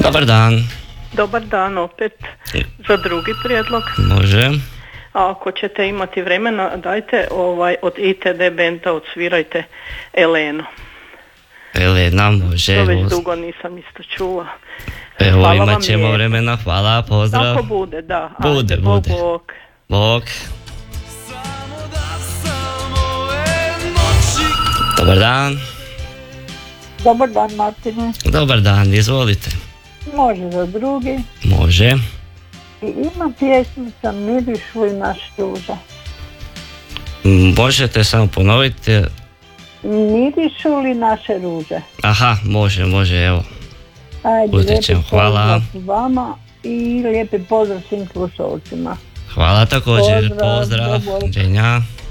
Dobar dan. Dobar dan opet za drugi prijedlog. Može. A ako ćete imati vremena, dajte od ITD benda odsvirajte Elenu. Elena, može. To već dugo nisam isto čula. Evo, hvala imat ćemo vremena, hvala, pozdrav. Ako bude, da. Bude. Bog. Bog. Dobar dan. Dobar dan, Martine. Dobar dan, izvolite. Može za drugi. Može. I ima pjesmica Mirišu i naš ruža. Možete samo ponoviti? Mirišu li naše ruže? Aha, može, evo. Ajde, Utječem, lijepi hvala. pozdrav vama i lijepi pozdrav svim slušalcima. Hvala također, pozdrav. Dobar. Ženja.